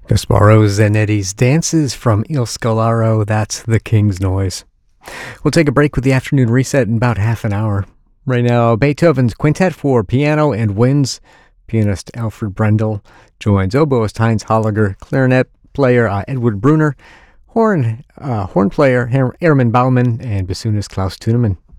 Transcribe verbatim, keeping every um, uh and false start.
Gasparo Zanetti's Dances from Il Scalaro, that's The King's Noise. We'll take a break with the afternoon reset in about half an hour. Right now, Beethoven's Quintet for Piano and Winds. Pianist Alfred Brendel joins oboist Heinz Holliger, clarinet player uh, Edward Brunner, horn uh, horn player Her- Hermann Baumann, and bassoonist Klaus Tunemann.